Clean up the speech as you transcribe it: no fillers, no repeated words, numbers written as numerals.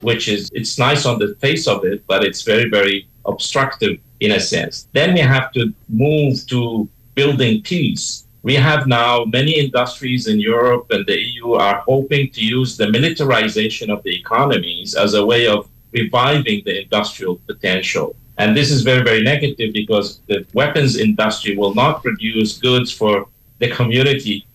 which is, it's nice on the face of it, but it's very, very obstructive in a sense. Then we have to move to building peace. We have now many industries in Europe and the EU are hoping to use the militarization of the economies as a way of reviving the industrial potential. And this is very, very negative because the weapons industry will not produce goods for the community